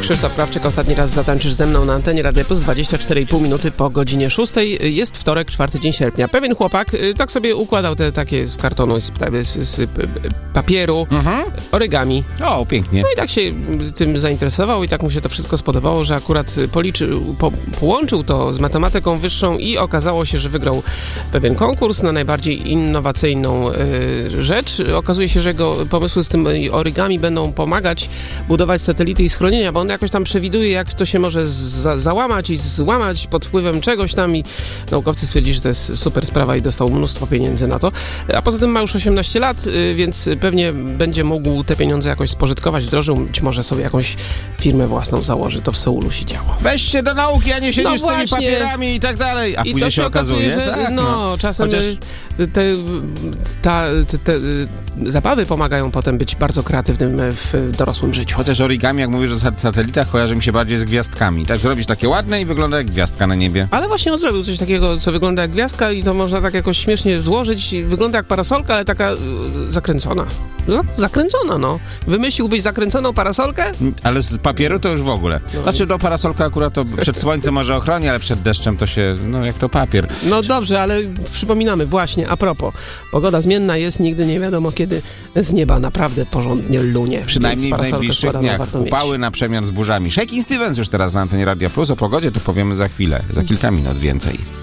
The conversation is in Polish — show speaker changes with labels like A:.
A: Krzysztof Krawczyk, ostatni raz zatańczysz ze mną na antenie Radia Plus, 24,5 minuty po godzinie 6. Jest wtorek, 4 dzień sierpnia. Pewien chłopak tak sobie układał te takie z kartonu, z papieru, origami.
B: O, pięknie.
A: No i tak się tym zainteresował i tak mu się to wszystko spodobało, że akurat połączył to z matematyką wyższą i okazało się, że wygrał pewien konkurs na najbardziej innowacyjną rzecz. Okazuje się, że jego pomysły z tym origami będą pomagać budować satelity i schronienia, bo on jakoś tam przewiduje, jak to się może załamać i złamać pod wpływem czegoś tam i naukowcy stwierdzili, że to jest super sprawa i dostał mnóstwo pieniędzy na to. A poza tym ma już 18 lat, więc pewnie będzie mógł te pieniądze jakoś spożytkować, wdrożył, być może sobie jakąś firmę własną założy. To w Seulu się działo.
B: Weź się do nauki, a nie siedzisz z tymi papierami i tak dalej. A później się okazuje,
A: że
B: tak,
A: czasem
B: chociaż
A: te zabawy pomagają potem być bardzo kreatywnym w dorosłym życiu.
B: Chociaż origami, jak mówisz o satelitach, kojarzy mi się bardziej z gwiazdkami. Tak, zrobić takie ładne i wygląda jak gwiazdka na niebie.
A: Ale właśnie on zrobił coś takiego, co wygląda jak gwiazdka i to można tak jakoś śmiesznie złożyć. Wygląda jak parasolka, ale taka zakręcona. Zakręcona, no. Wymyśliłbyś zakręconą parasolkę?
B: Ale z papieru to już w ogóle. Znaczy, parasolka akurat to przed słońcem może ochroni, ale przed deszczem to się, jak to papier.
A: No dobrze, ale przypominamy właśnie, a propos, pogoda zmienna jest, nigdy nie wiadomo, kiedy z nieba naprawdę porządnie lunie.
B: Przynajmniej w najbliższych dniach. Upały na przemian z burzami. Shakin' Stevens już teraz na antenie Radia Plus. O pogodzie to powiemy za chwilę, za kilka minut więcej.